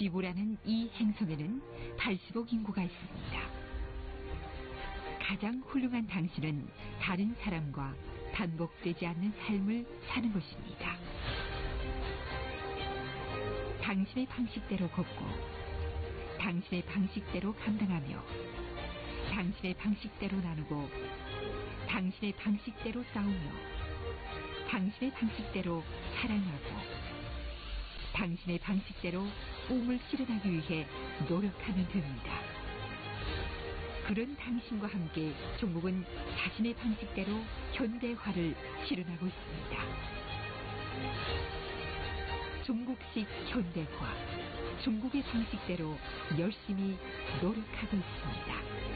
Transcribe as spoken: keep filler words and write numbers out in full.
지구라는 이 행성에는 팔십억 인구가 있습니다. 가장 훌륭한 당신은 다른 사람과 반복되지 않는 삶을 사는 것입니다. 당신의 방식대로 걷고 당신의 방식대로 감당하며 당신의 방식대로 나누고 당신의 방식대로 싸우며 당신의 방식대로 사랑하고 당신의 방식대로 꿈을 실현하기 위해 노력하면 됩니다. 그런 당신과 함께 종국은 자신의 방식대로 현대화를 실현하고 있습니다. 중국식 현대화, 중국의 방식대로 열심히 노력하고 있습니다.